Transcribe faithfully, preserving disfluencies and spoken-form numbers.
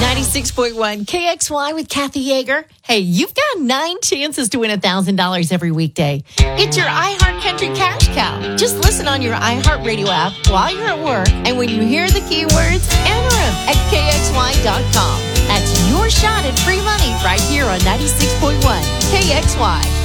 ninety-six point one K X Y with Kathy Yeager. Hey, you've got nine chances to win one thousand dollars every weekday. It's your iHeart Country Cash Cow. Just listen on your iHeartRadio app while you're at work, and when you hear the keywords, enter them at K X Y dot com. That's your shot at free money right here on ninety-six point one K X Y.